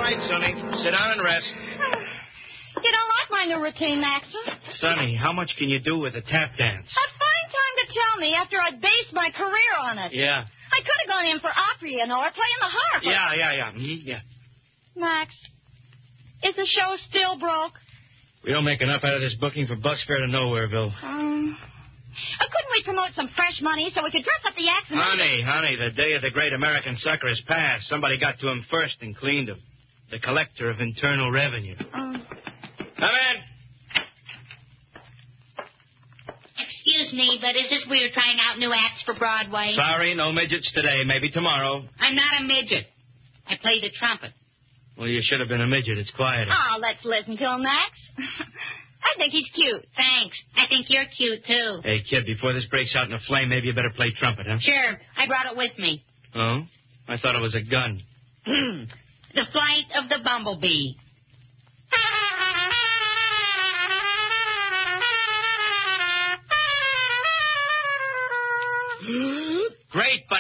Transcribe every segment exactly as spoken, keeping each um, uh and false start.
right, Sonny. Sit down and rest. You don't like my new routine, Maxim? Sonny, how much can you do with a tap dance? A fine time to tell me after I'd based my career on it. Yeah. I could have gone in for opera, you know, or playing the harp. Or... Yeah, yeah, yeah. Mm-hmm, yeah. Max, is the show still broke? We don't make enough out of this booking for bus fare to Nowhereville. Um, uh, couldn't we promote some fresh money so we could dress up the acts? And Honey, honey, the day of the great American sucker has passed. Somebody got to him first and cleaned him. The collector of internal revenue. Um, Come in. Excuse me, but is this where you're trying out new acts for Broadway? Sorry, no midgets today. Maybe tomorrow. I'm not a midget. I play the trumpet. Well, you should have been a midget. It's quieter. oh, let's listen to him, Max. I think he's cute. Thanks. I think you're cute, too. Hey, kid, before this breaks out in a flame, maybe you better play trumpet, huh? Sure. I brought it with me. Oh? I thought it was a gun. The Flight of the Bumblebee. Great, but...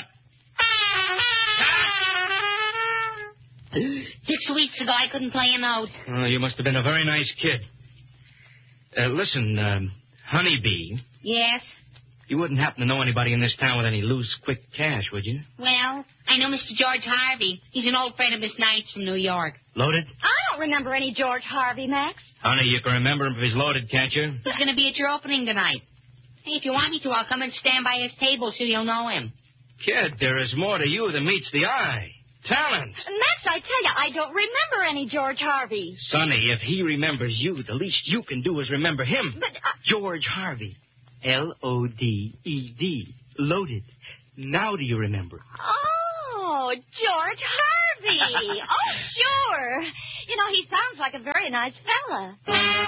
Six weeks ago, I couldn't play a note. Oh, you must have been a very nice kid. Uh, listen, um, Honeybee, Yes? you wouldn't happen to know anybody in this town with any loose, quick cash, would you? Well, I know Mister George Harvey. He's an old friend of Miss Knight's from New York. Loaded? I don't remember any George Harvey, Max. Honey, you can remember him if he's loaded, can't you? He's going to be at your opening tonight. Hey, if you want me to, I'll come and stand by his table so you'll know him. Kid, there is more to you than meets the eye. Talent. Max, I tell you, I don't remember any George Harvey. Sonny, if he remembers you, the least you can do is remember him. But, uh... George Harvey. L O D E D. Loaded. Now do you remember? Oh, George Harvey. Oh, sure. You know, he sounds like a very nice fella.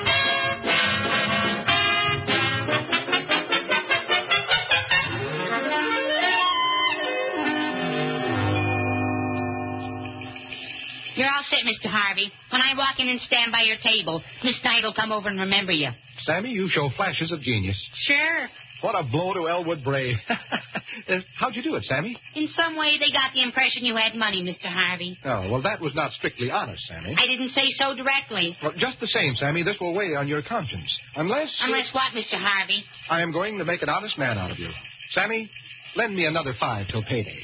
You're all set, Mister Harvey. When I walk in and stand by your table, Miss Knight will come over and remember you. Sammy, you show flashes of genius. Sure. What a blow to Elwood Bray. uh, how'd you do it, Sammy? In some way, they got the impression you had money, Mister Harvey. Oh, well, that was not strictly honest, Sammy. I didn't say so directly. Well, just the same, Sammy, this will weigh on your conscience. Unless... Unless what, Mister Harvey? I am going to make an honest man out of you. Sammy, lend me another five till payday.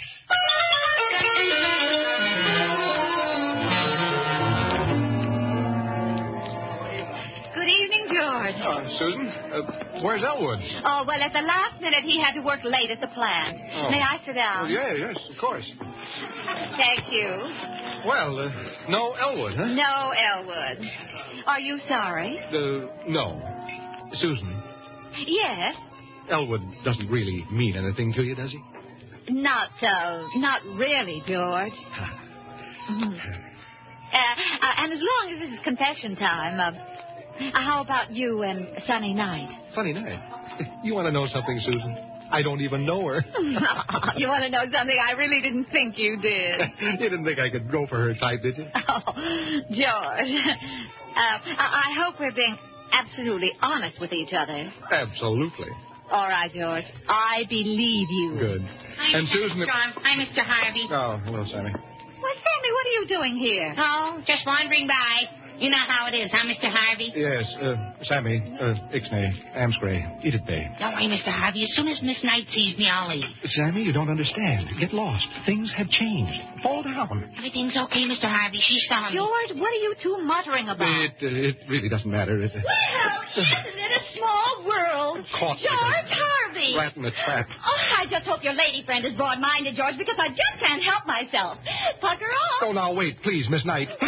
Good evening, George. Oh, Susan, uh, where's Elwood? Oh, well, at the last minute, he had to work late at the plant. Oh. May I sit down? Oh, yeah, yes, of course. Thank you. Well, uh, no Elwood, huh? No, Elwood. Are you sorry? Uh, no. Susan, Yes. Elwood doesn't really mean anything to you, does he? Not, uh, not really, George. Mhm. Uh, uh, and as long as this is confession time, uh, how about you and Sunny Night? Funny night. You want to know something, Susan? I don't even know her. You want to know something? I really didn't think you did. You didn't think I could go for her type, did you? Oh, George. Uh, I-, I hope we're being absolutely honest with each other. Absolutely. All right, George. I believe you. Good. Hi, And Mister Susan... Strong. Hi, Mister Harvey. Oh, hello, Sammy. Well, Sammy, what are you doing here? Oh, just wandering by. You know how it is, huh, Mister Harvey? Yes, uh, Sammy, uh, Ixnay, Amscray, eat it, babe. Don't worry, Mister Harvey. As soon as Miss Knight sees me, I'll leave. Sammy, you don't understand. Get lost. Things have changed. Fall down. Everything's okay, Mister Harvey. She saw me. George, what are you two muttering about? It, uh, it really doesn't matter. It, uh, Well, isn't it a small world? Caught like George a Harvey. rat in a trap. Oh, I just hope your lady friend is broad-minded, George, because I just can't help myself. Pucker off. Oh, now, wait, please, Miss Knight. Please.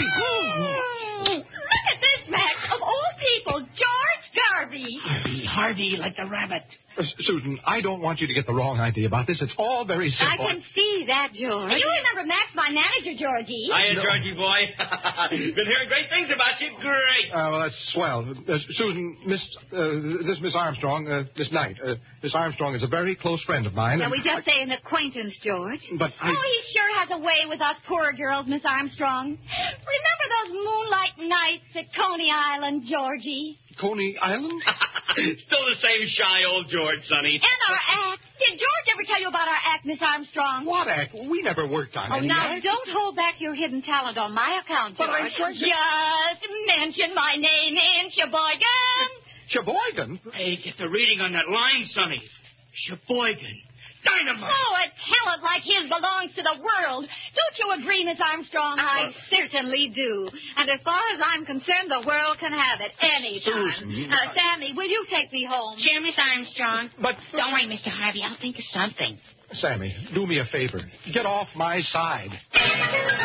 Mm. Look at this, Max. Of all people, George Garvey. Harvey, Harvey, like the rabbit. Uh, Susan, I don't want you to get the wrong idea about this. It's all very I simple. can see that, George. You remember Max, my manager, Georgie. Hiya, Georgie boy. Been hearing great things about you. Great. Uh, well, that's swell. Uh, Susan, Miss, uh, this is Miss Armstrong, uh, Miss Knight. Uh, Miss Armstrong is a very close friend of mine. Shall and we just I- say an acquaintance, George? But I... Oh, he sure has a way with us poor girls, Miss Armstrong. Remember those moonlight nights at Coney Island, Georgie? Coney Island? Still the same shy old George, Sonny. And our acts. Did George ever tell you about our act, Miss Armstrong? What act? We never worked on Oh, any now act. don't hold back your hidden talent on my account, George. But I'm trying to- Just mention my name in Sheboygan. Sheboygan? Hey, get the reading on that line, Sonny. Sheboygan. Dynamite. Oh, a talent like his belongs to the world. Don't you agree, Miss Armstrong? I certainly do. And as far as I'm concerned, the world can have it any time. Susan, Uh, Sammy, will you take me home? Sure, Miss Armstrong. But- Don't worry, Mister Harvey. I'll think of something. Sammy, do me a favor. Get off my side.